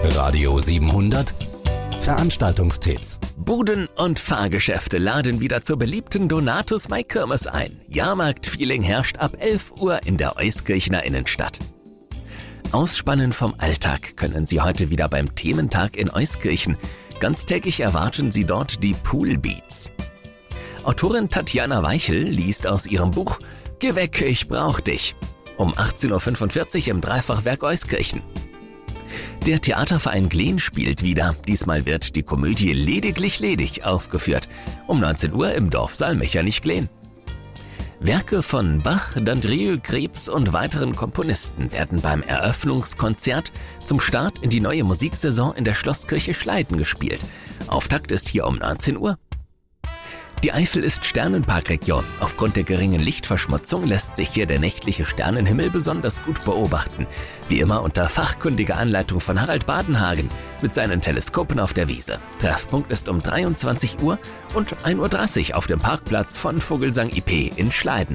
Radio 700 Veranstaltungstipps. Buden und Fahrgeschäfte laden wieder zur beliebten Donatus-Mai-Kirmes ein. Jahrmarkt-Feeling herrscht ab 11 Uhr in der Euskirchener Innenstadt. Ausspannen vom Alltag können Sie heute wieder beim Thementag in Euskirchen. Ganztägig erwarten Sie dort die Poolbeats. Autorin Tatjana Weichel liest aus ihrem Buch »Geh weg, ich brauch dich« um 18.45 Uhr im Dreifachwerk Euskirchen. Der Theaterverein Glehn spielt wieder. Diesmal wird die Komödie »Lediglich ledig« aufgeführt. Um 19 Uhr im Dorfsaal Mechernich-Glehn. Werke von Bach, Dandrieu, Krebs und weiteren Komponisten werden beim Eröffnungskonzert zum Start in die neue Musiksaison in der Schlosskirche Schleiden gespielt. Auftakt ist hier um 19 Uhr. Die Eifel ist Sternenparkregion. Aufgrund der geringen Lichtverschmutzung lässt sich hier der nächtliche Sternenhimmel besonders gut beobachten. Wie immer unter fachkundiger Anleitung von Harald Badenhagen mit seinen Teleskopen auf der Wiese. Treffpunkt ist um 23 Uhr und 1.30 Uhr auf dem Parkplatz von Vogelsang IP in Schleiden.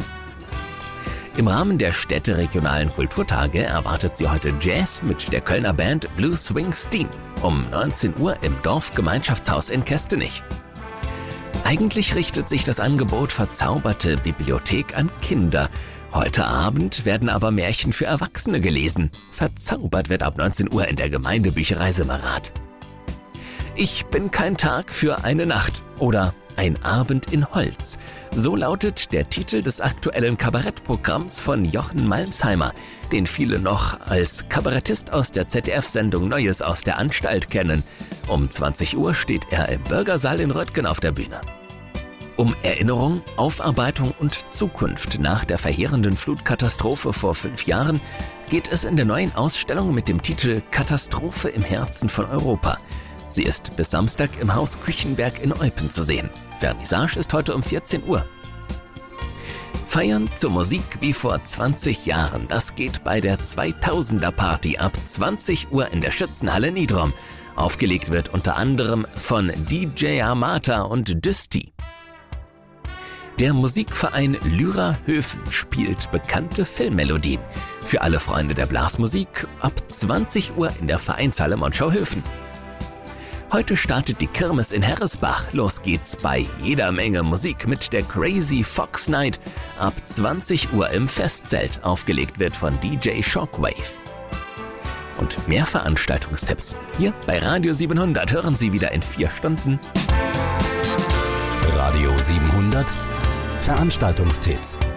Im Rahmen der städteregionalen Kulturtage erwartet Sie heute Jazz mit der Kölner Band Blue Swing Steam um 19 Uhr im Dorfgemeinschaftshaus in Kestenich. Eigentlich richtet sich das Angebot Verzauberte Bibliothek an Kinder. Heute Abend werden aber Märchen für Erwachsene gelesen. Verzaubert wird ab 19 Uhr in der Gemeindebücherei Simmerath. Ich bin kein Tag für eine Nacht oder Ein Abend in Holz. So lautet der Titel des aktuellen Kabarettprogramms von Jochen Malmsheimer, den viele noch als Kabarettist aus der ZDF-Sendung Neues aus der Anstalt kennen. Um 20 Uhr steht er im Bürgersaal in Röttgen auf der Bühne. Um Erinnerung, Aufarbeitung und Zukunft nach der verheerenden Flutkatastrophe vor 5 Jahren geht es in der neuen Ausstellung mit dem Titel Katastrophe im Herzen von Europa. Sie ist bis Samstag im Haus Küchenberg in Eupen zu sehen. Vernissage ist heute um 14 Uhr. Feiern zur Musik wie vor 20 Jahren. Das geht bei der 2000er Party ab 20 Uhr in der Schützenhalle Niedrom. Aufgelegt wird unter anderem von DJ Amata und Düsti. Der Musikverein Lyra Höfen spielt bekannte Filmmelodien. Für alle Freunde der Blasmusik ab 20 Uhr in der Vereinshalle Monschau-Höfen. Heute startet die Kirmes in Herresbach. Los geht's bei jeder Menge Musik mit der Crazy Fox Night ab 20 Uhr im Festzelt. Aufgelegt wird von DJ Shockwave. Und mehr Veranstaltungstipps hier bei Radio 700 hören Sie wieder in 4 Stunden. Radio 700 Veranstaltungstipps.